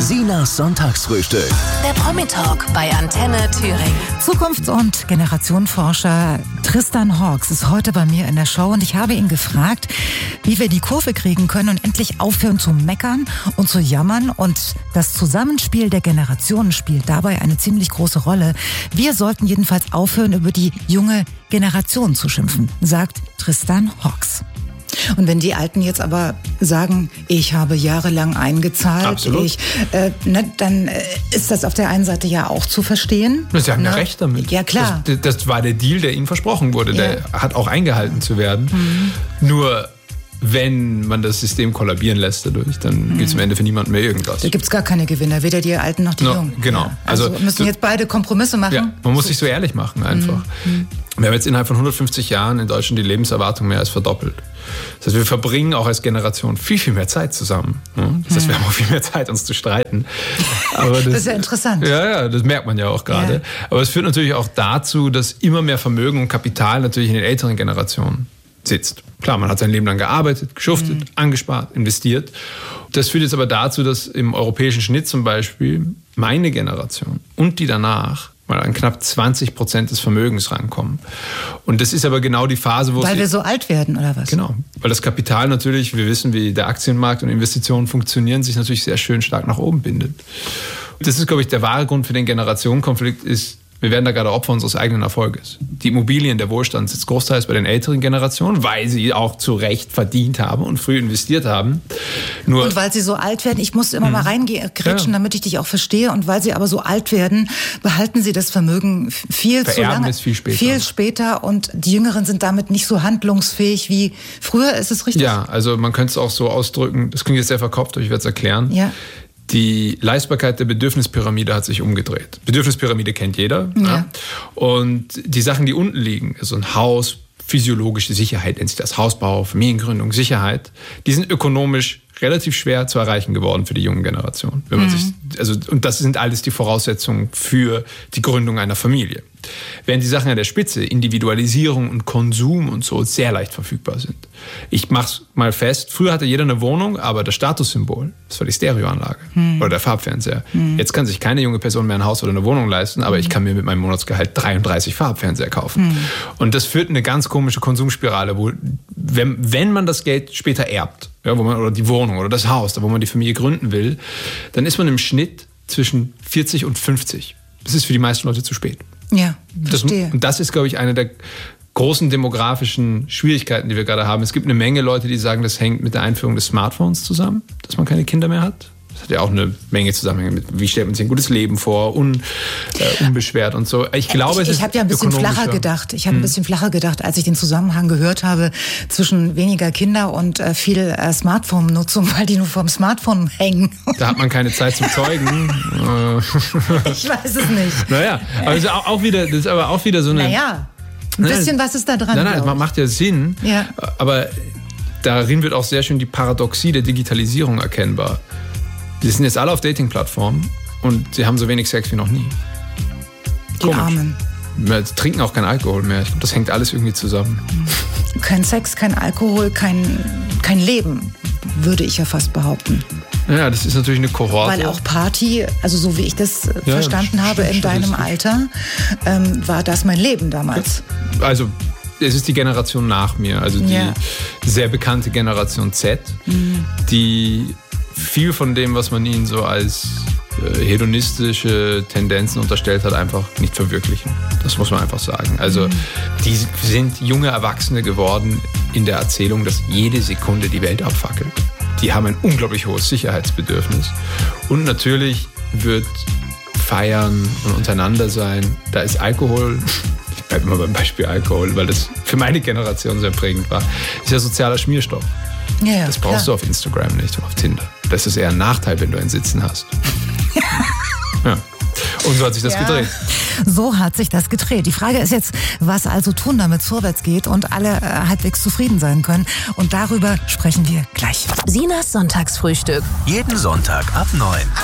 Sinas Sonntagsfrühstück. Der Promi-Talk bei Antenne Thüringen. Zukunfts- und Generationenforscher Tristan Hawks ist heute bei mir in der Show und ich habe ihn gefragt, wie wir die Kurve kriegen können und endlich aufhören zu meckern und zu jammern. Und das Zusammenspiel der Generationen spielt dabei eine ziemlich große Rolle. Wir sollten jedenfalls aufhören, über die junge Generation zu schimpfen, sagt Tristan Hawks. Und wenn die Alten jetzt aber sagen, ich habe jahrelang eingezahlt, dann ist das auf der einen Seite ja auch zu verstehen. Sie haben ja recht damit. Ja, klar. Das war der Deal, der ihnen versprochen wurde. Ja. Der hat auch eingehalten zu werden. Nur wenn man das System kollabieren lässt dadurch, dann gibt es am Ende für niemanden mehr irgendwas. Da gibt es gar keine Gewinner, weder die Alten noch die Jungen. Genau. Ja. Also müssen jetzt beide Kompromisse machen. Ja, man muss sich so ehrlich machen einfach. Wir haben jetzt innerhalb von 150 Jahren in Deutschland die Lebenserwartung mehr als verdoppelt. Das heißt, wir verbringen auch als Generation viel, viel mehr Zeit zusammen. Das heißt, wir haben auch viel mehr Zeit, uns zu streiten. Aber das ist ja interessant. Ja, das merkt man ja auch gerade. Ja. Aber es führt natürlich auch dazu, dass immer mehr Vermögen und Kapital natürlich in den älteren Generationen sitzt. Klar, man hat sein Leben lang gearbeitet, geschuftet, angespart, investiert. Das führt jetzt aber dazu, dass im europäischen Schnitt zum Beispiel meine Generation und die danach mal an knapp 20% des Vermögens rankommen. Und das ist aber genau die Phase, wo Weil wir so alt werden, oder was? Genau. Weil das Kapital natürlich, wir wissen, wie der Aktienmarkt und Investitionen funktionieren, sich natürlich sehr schön stark nach oben bindet. Das ist, glaube ich, der wahre Grund für den Generationenkonflikt ist, wir werden da gerade Opfer unseres eigenen Erfolges. Die Immobilien, der Wohlstand sitzt großteils bei den älteren Generationen, weil sie auch zu Recht verdient haben und früh investiert haben. Und weil sie so alt werden, ich muss immer mal reingrätschen, damit ich dich auch verstehe, und weil sie aber so alt werden, behalten sie das Vermögen viel zu lange. Viel später, und die Jüngeren sind damit nicht so handlungsfähig wie früher, ist es richtig? Ja, also man könnte es auch so ausdrücken, das klingt jetzt sehr verkopft, aber ich werde es erklären. Ja. Die Leistbarkeit der Bedürfnispyramide hat sich umgedreht. Bedürfnispyramide kennt jeder. Ja. Ja. Und die Sachen, die unten liegen, also ein Haus, physiologische Sicherheit nennt sich das, Hausbau, Familiengründung, Sicherheit, die sind ökonomisch relativ schwer zu erreichen geworden für die junge Generation. Wenn man und das sind alles die Voraussetzungen für die Gründung einer Familie. Während die Sachen an der Spitze, Individualisierung und Konsum und so, sehr leicht verfügbar sind. Ich mach's mal fest, früher hatte jeder eine Wohnung, aber das Statussymbol, das war die Stereoanlage oder der Farbfernseher. Jetzt kann sich keine junge Person mehr ein Haus oder eine Wohnung leisten, aber ich kann mir mit meinem Monatsgehalt 33 Farbfernseher kaufen. Und das führt eine ganz komische Konsumspirale, wo, wenn man das Geld später erbt, ja, oder die Wohnung oder das Haus, da wo man die Familie gründen will, dann ist man im Schnitt zwischen 40 und 50. Das ist für die meisten Leute zu spät. Ja, verstehe. Und das ist, glaube ich, eine der großen demografischen Schwierigkeiten, die wir gerade haben. Es gibt eine Menge Leute, die sagen, das hängt mit der Einführung des Smartphones zusammen, dass man keine Kinder mehr hat. Das hat ja auch eine Menge Zusammenhänge mit, wie stellt man sich ein gutes Leben vor, unbeschwert und so. Ich glaube, ich habe ja ein bisschen flacher gedacht. Ich habe ein bisschen flacher gedacht, als ich den Zusammenhang gehört habe zwischen weniger Kinder und viel Smartphone-Nutzung, weil die nur vorm Smartphone hängen. Da hat man keine Zeit zum Zeugen. Ich weiß es nicht. Naja, aber das ist aber auch wieder so eine... Naja, ein bisschen was ist da dran. Nein, das macht ja Sinn. Ja. Aber darin wird auch sehr schön die Paradoxie der Digitalisierung erkennbar. Die sind jetzt alle auf Dating-Plattformen und sie haben so wenig Sex wie noch nie. Die Armen. Sie trinken auch keinen Alkohol mehr. Ich glaube, das hängt alles irgendwie zusammen. Kein Sex, kein Alkohol, kein Leben, würde ich ja fast behaupten. Ja, das ist natürlich eine Kohorte. Weil auch Party, also so wie ich das verstanden habe in deinem Alter, war das mein Leben damals. Also es ist die Generation nach mir, also die sehr bekannte Generation Z, die viel von dem, was man ihnen so als hedonistische Tendenzen unterstellt hat, einfach nicht verwirklichen. Das muss man einfach sagen. Also die sind junge Erwachsene geworden in der Erzählung, dass jede Sekunde die Welt abfackelt. Die haben ein unglaublich hohes Sicherheitsbedürfnis. Und natürlich wird Feiern und untereinander sein, da ist Alkohol, ich bleibe immer beim Beispiel Alkohol, weil das für meine Generation sehr prägend war, ist ja sozialer Schmierstoff. Ja, das brauchst du auf Instagram nicht und auf Tinder. Das ist eher ein Nachteil, wenn du ein Sitzen hast. Ja. Und so hat sich das gedreht. So hat sich das gedreht. Die Frage ist jetzt, was also tun, damit es vorwärts geht und alle halbwegs zufrieden sein können. Und darüber sprechen wir gleich. Sinas Sonntagsfrühstück. Jeden Sonntag ab 9.